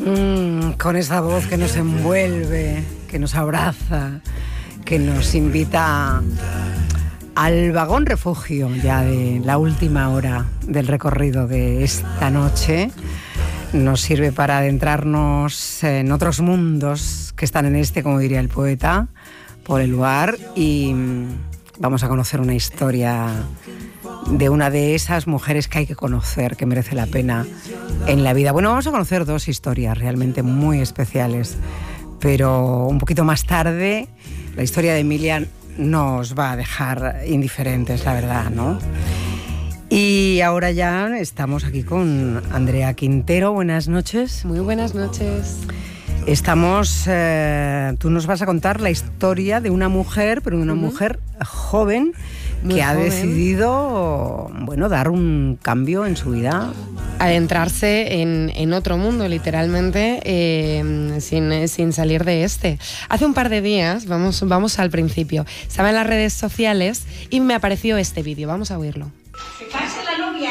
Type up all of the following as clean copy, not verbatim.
Con esa voz que nos envuelve, que nos abraza, que nos invita al vagón refugio ya de la última hora del recorrido de esta noche. Nos sirve para adentrarnos en otros mundos que están en este, como diría el poeta, por el lugar, y vamos a conocer una historia de una de esas mujeres que hay que conocer, que merece la pena en la vida. Bueno, vamos a conocer dos historias realmente muy especiales, pero un poquito más tarde la historia de Emilia nos va a dejar indiferentes, la verdad, ¿no? Y ahora ya estamos aquí con Andrea Quintero. Buenas noches. Muy buenas noches. Estamos, tú nos vas a contar la historia de una mujer, pero una mujer joven, que ha decidido, bueno, dar un cambio en su vida. Adentrarse en otro mundo, literalmente, sin salir de este. Hace un par de días, vamos al principio, estaba en las redes sociales y me apareció este vídeo. Vamos a oírlo. ¡Se case la novia!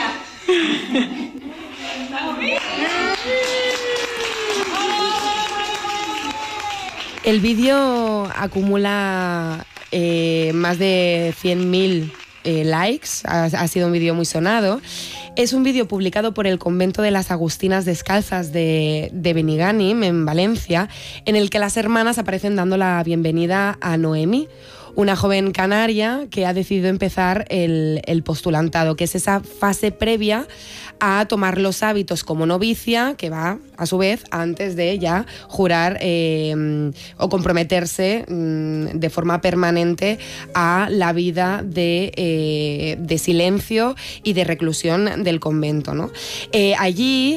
El vídeo acumula más de 100.000 likes, ha sido un vídeo muy sonado. Es un vídeo publicado por el convento de las Agustinas Descalzas de Benigànim, en Valencia, en el que las hermanas aparecen dando la bienvenida a Noemi, una joven canaria que ha decidido empezar el postulantado, que es esa fase previa a tomar los hábitos como novicia, que va, a su vez, antes de ya jurar o comprometerse de forma permanente a la vida de silencio y de reclusión del convento, ¿no? Allí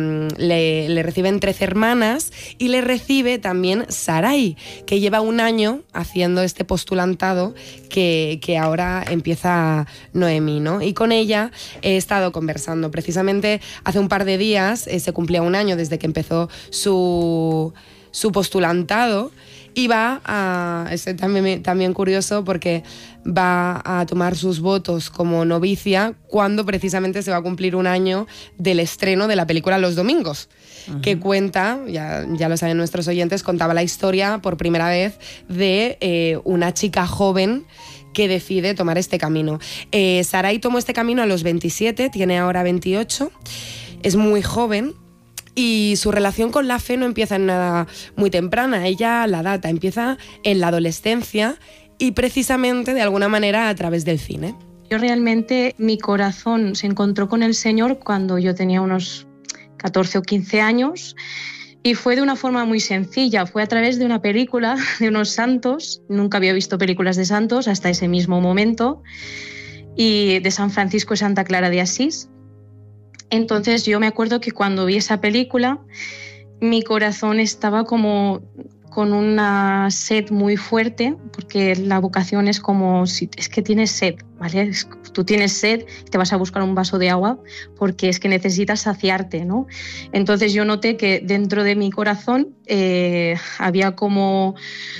le reciben 13 hermanas y le recibe también Sarai, que lleva un año haciendo este postulantado que ahora empieza Noemi, ¿no? Y con ella he estado conversando. Precisamente hace un par de días se cumplía un año desde que empezó su postulantado, y va a... Es también curioso porque va a tomar sus votos como novicia cuando precisamente se va a cumplir un año del estreno de la película Los Domingos, que cuenta, ya lo saben nuestros oyentes, contaba la historia por primera vez de una chica joven que decide tomar este camino. Sarai tomó este camino a los 27, tiene ahora 28, es muy joven. Y su relación con la fe no empieza en nada muy temprana, ella la data, empieza en la adolescencia y precisamente de alguna manera a través del cine. Yo realmente, mi corazón se encontró con el Señor cuando yo tenía unos 14 o 15 años, y fue de una forma muy sencilla, fue a través de una película de unos santos. Nunca había visto películas de santos hasta ese mismo momento, y de San Francisco y Santa Clara de Asís. Entonces yo me acuerdo que cuando vi esa película, mi corazón estaba como con una sed muy fuerte, porque la vocación es como, si es que tienes sed, ¿vale? Tú tienes sed y te vas a buscar un vaso de agua porque es que necesitas saciarte, ¿no? Entonces yo noté que dentro de mi corazón había como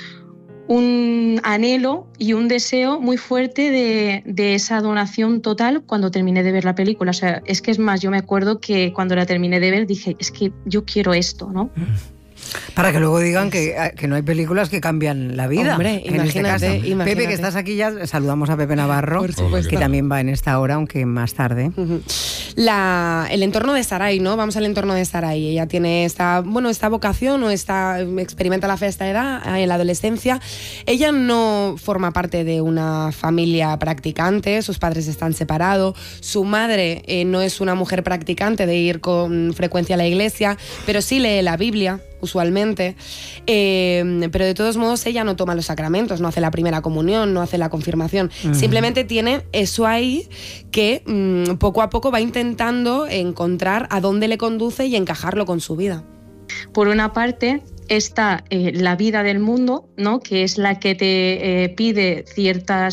un anhelo y un deseo muy fuerte de esa donación total cuando terminé de ver la película. O sea, es que es más, yo me acuerdo que cuando la terminé de ver dije, es que yo quiero esto, ¿no? Para que luego digan que no hay películas que cambian la vida. Hombre, imagínate. Pepe, que estás aquí ya, saludamos a Pepe Navarro, que también va en esta hora, aunque más tarde. El entorno de Sarai, ¿no? Vamos al entorno de Sarai. Ella tiene esta vocación, o experimenta la fe a esta edad, en la adolescencia. Ella no forma parte de una familia practicante, sus padres están separados, su madre no es una mujer practicante de ir con frecuencia a la iglesia, pero sí lee la Biblia usualmente, pero de todos modos ella no toma los sacramentos, no hace la primera comunión, no hace la confirmación, simplemente tiene eso ahí que poco a poco va intentando encontrar a dónde le conduce y encajarlo con su vida. Por una parte está la vida del mundo, ¿no? Que es la que te pide ciertas